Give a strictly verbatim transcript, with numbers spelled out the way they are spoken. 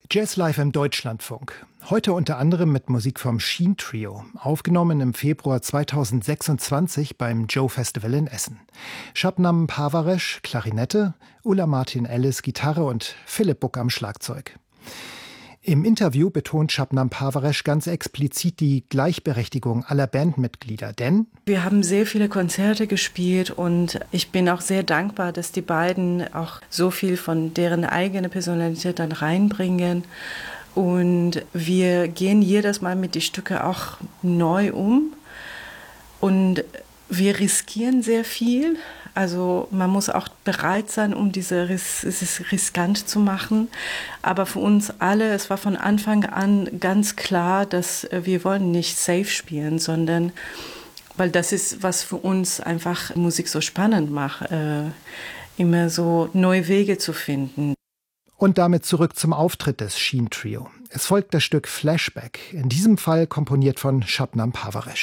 Jazz live im Deutschlandfunk. Heute unter anderem mit Musik vom Sheen Trio, aufgenommen im Februar zweitausendsechsundzwanzig beim Joe Festival in Essen. Shabnam Parvaresh, Klarinette, Ulla Martin Ellis, Gitarre und Philipp Buck am Schlagzeug. Im Interview betont Shabnam Parvaresh ganz explizit die Gleichberechtigung aller Bandmitglieder, denn wir haben sehr viele Konzerte gespielt und ich bin auch sehr dankbar, dass die beiden auch so viel von deren eigene Personalität dann reinbringen. Und wir gehen jedes Mal mit den Stücken auch neu um und wir riskieren sehr viel. Also man muss auch bereit sein, um diese Ris- es ist riskant zu machen. Aber für uns alle, es war von Anfang an ganz klar, dass wir wollen nicht safe spielen, sondern weil das ist, was für uns einfach Musik so spannend macht, äh, immer so neue Wege zu finden. Und damit zurück zum Auftritt des Sheen Trio. Es folgt das Stück Flashback, in diesem Fall komponiert von Shabnam Parvaresh.